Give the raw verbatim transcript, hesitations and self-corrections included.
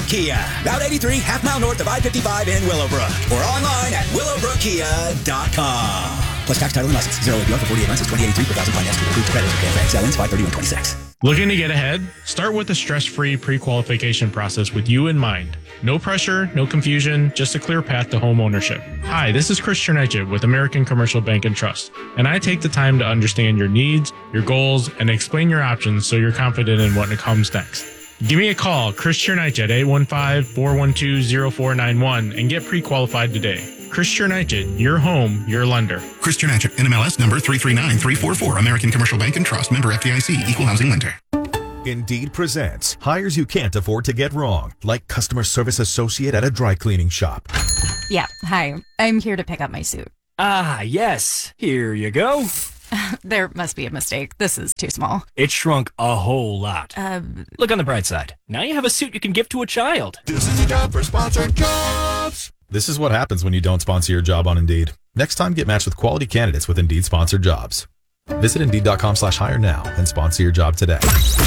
Kia. Route eighty-three, half mile north of I fifty-five in Willowbrook. Or online at willowbrook kia dot com. Plus tax, title, and license. Zero A P R for forty-eight months is twenty eighty-three per thousand finance with approved credit. K F A. Sell ins five thirty-one twenty-six. Looking to get ahead? Start with a stress-free pre-qualification process with you in mind. No pressure, no confusion, just a clear path to home ownership. Hi, this is Chris Chernichit with American Commercial Bank and Trust, and I take the time to understand your needs, your goals, and explain your options so you're confident in what comes next. Give me a call, Chris Chernichit at eight one five, four one two, zero four nine one, and get pre-qualified today. Chris Chernichit, your home, your lender. Chris Chernichit, N M L S number three three nine three four four, American Commercial Bank and Trust, member F D I C, equal housing lender. Indeed presents hires you can't afford to get wrong, like customer service associate at a dry cleaning shop. Yeah, hi. I'm here to pick up my suit. Ah, yes. Here you go. There must be a mistake. This is too small. It shrunk a whole lot. Uh, Look on the bright side. Now you have a suit you can give to a child. This is a job for sponsored jobs. This is what happens when you don't sponsor your job on Indeed. Next time, get matched with quality candidates with Indeed sponsored jobs. Visit Indeed.com slash hire now and sponsor your job today.